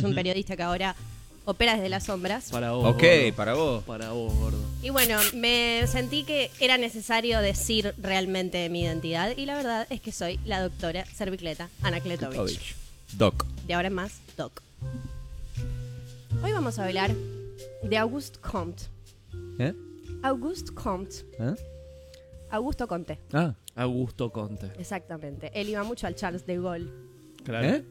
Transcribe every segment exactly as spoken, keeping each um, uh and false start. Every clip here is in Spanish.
un periodista que ahora opera desde las sombras. Para vos. Ok, gordo. para vos. Para vos, gordo. Y bueno, me sentí que era necesario decir realmente mi identidad. Y la verdad es que soy la doctora Servicleta Anacletovich. Doc. De ahora en más, Doc. Hoy vamos a hablar de Auguste Comte. ¿Eh? Auguste Comte. ¿Eh? Augusto Comte, Ah. Augusto Conte. exactamente. Él iba mucho al Charles de Gaulle. Claro. ¿Eh?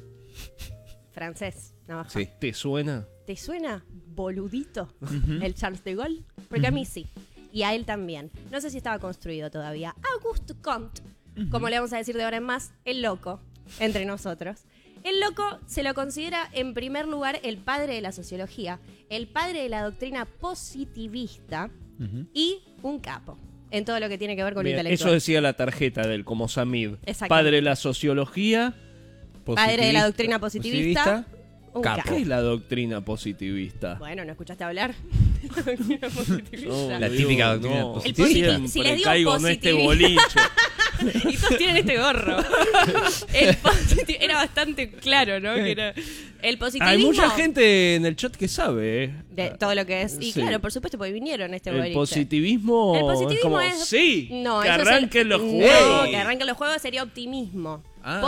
Francés, navaja. Sí. ¿Te suena? ¿Te suena boludito el Charles de Gaulle? Porque a mí sí. Y a él también. No sé si estaba construido todavía. Auguste Comte, como le vamos a decir de ahora en más, el loco, entre nosotros. El loco se lo considera en primer lugar el padre de la sociología, el padre de la doctrina positivista y un capo en todo lo que tiene que ver con lo Bien, intelectual. eso decía la tarjeta del como Samid. Exactamente. Padre de la sociología. Padre de la doctrina positivista, Positivista. un Capo. capo. ¿Qué es la doctrina positivista? Bueno, ¿no escuchaste hablar? La doctrina positivista. No, La Dios, típica doctrina no. positivista. Siempre Si les digo caigo en este positivismo. boliche. Y todos tienen este gorro. El positi- era bastante claro, ¿no? Que era el positivismo. Hay mucha gente en el chat que sabe, ¿eh? De todo lo que es. Y Sí. claro, por supuesto, porque vinieron a este El boliche. positivismo, El positivismo es como, es- sí, No, que eso es el- arranquen los No, juegos. que arranquen los juegos sería optimismo.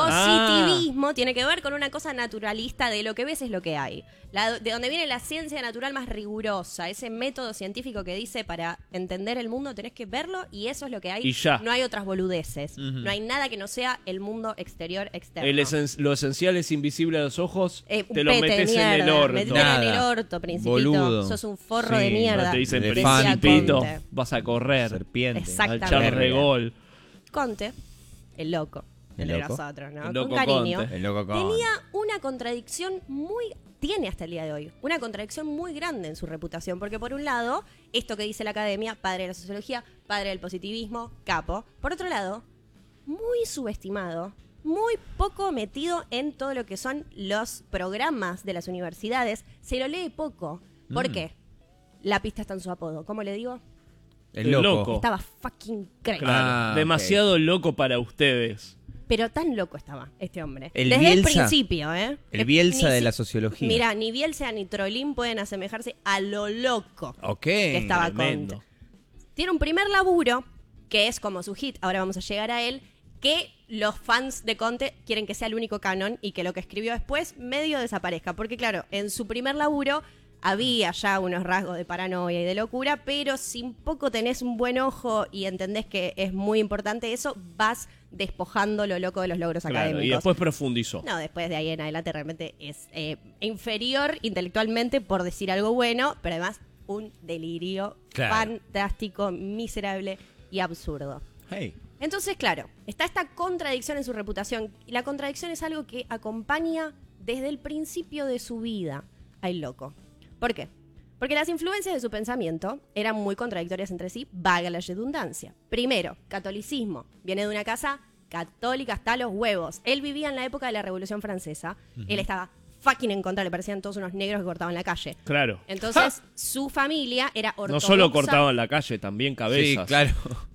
Ah. Positivismo tiene que ver con una cosa naturalista de lo que ves es lo que hay. La- de donde viene la ciencia natural más rigurosa, ese método científico que dice para entender el mundo tenés que verlo y eso es lo que hay. Y ya. No hay otras boludeces. No hay nada que no sea el mundo exterior externo. El esen- lo esencial es invisible a los ojos, Eh, un te lo pete de metes en el mierda, orto. metete en el Nada. orto, principito. Boludo. Sos un forro de Sí, mierda. No te dicen Elefante. principito, Conte. vas a correr. Serpiente. Exacto. Al Charles Exactamente. de Gaulle. Conte, el loco, El de loco. nosotros, ¿no? El loco Con cariño. Conte. El loco con. Tenía una contradicción muy... Tiene hasta el día de hoy una contradicción muy grande en su reputación, porque por un lado, esto que dice la academia, padre de la sociología, padre del positivismo, capo. Por otro lado, muy subestimado, muy poco metido en todo lo que son los programas de las universidades. Se lo lee poco. ¿Por Mm. qué? La pista está en su apodo. ¿Cómo le digo? El El loco. loco. Estaba fucking crazy. Claro, Ah, demasiado loco para ustedes. Pero tan loco estaba este hombre. El Desde el Bielsa. principio, ¿eh? El Eh, Bielsa ni de si- la sociología. Mira, ni Bielsa ni Trolín pueden asemejarse a lo loco Ok. que estaba Tremendo. Conte. Tiene un primer laburo, que es como su hit, ahora vamos a llegar a él, que los fans de Conte quieren que sea el único canon y que lo que escribió después medio desaparezca. Porque claro, en su primer laburo había ya unos rasgos de paranoia y de locura, pero si un poco tenés un buen ojo y entendés que es muy importante eso, vas despojando lo loco de los logros Claro, académicos. y después profundizó. No, después de ahí en adelante realmente es eh, inferior intelectualmente por decir algo bueno, pero además un delirio Claro. fantástico, miserable y absurdo. Hey. Entonces, claro, está esta contradicción en su reputación. Y la contradicción es algo que acompaña desde el principio de su vida al loco. ¿Por qué? Porque las influencias de su pensamiento eran muy contradictorias entre sí, vaga la redundancia. Primero, catolicismo. Viene de una casa católica hasta los huevos. Él vivía en la época de la Revolución Francesa. Él estaba fucking en contra, le parecían todos unos negros que cortaban la calle. Claro. Entonces, su familia era No ortodoxa. solo cortaban la calle, también cabezas. Sí, claro.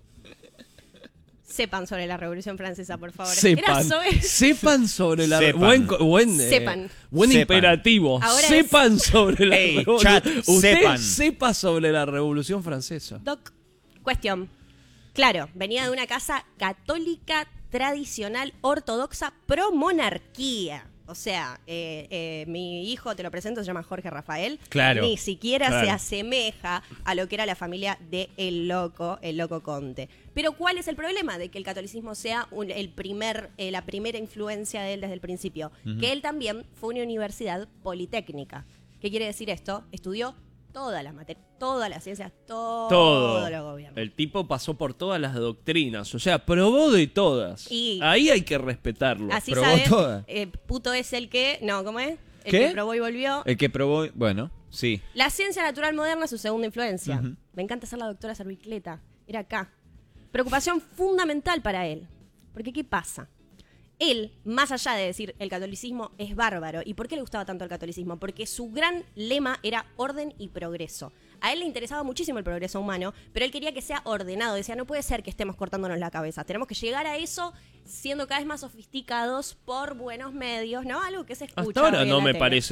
Sepan sobre la Revolución Francesa, por favor. Era Sepan, sobre- sepan sobre la Sepan. buen co- buen, eh, Sepan. buen Sepan. imperativo. Ahora sepan sobre la Hey, revolución. chat, Usted sepan. sepa sobre la Revolución Francesa. Doc, cuestión. Claro, venía de una casa católica tradicional ortodoxa pro monarquía. O sea, eh, eh, mi hijo, te lo presento, se llama Jorge Rafael. Claro. Ni siquiera Claro. se asemeja a lo que era la familia de El Loco, el Loco Conte. Pero ¿cuál es el problema de que el catolicismo sea un- el primer, eh, la primera influencia de él desde el principio? Que él también fue una universidad politécnica. ¿Qué quiere decir esto? Estudió todas las materias, todas las ciencias, todo, Todo. lo gobierno. El tipo pasó por todas las doctrinas. O sea, probó de todas. Y- Ahí hay que respetarlo. Así Probó sabes, todas. eh, puto es el que, no, ¿cómo es? El ¿Qué? que probó y volvió. El que probó. Bueno, sí. La ciencia natural moderna es su segunda influencia. Me encanta ser la doctora Servicleta. Era acá. Preocupación fundamental para él. Porque ¿qué pasa? Él, más allá de decir el catolicismo es bárbaro, ¿y por qué le gustaba tanto el catolicismo? Porque su gran lema era orden y progreso. A él le interesaba muchísimo el progreso humano, pero él quería que sea ordenado. Decía, no puede ser que estemos cortándonos la cabeza. Tenemos que llegar a eso siendo cada vez más sofisticados por buenos medios, ¿no? Algo que se escucha Hasta ahora hoy en no la me tele. parece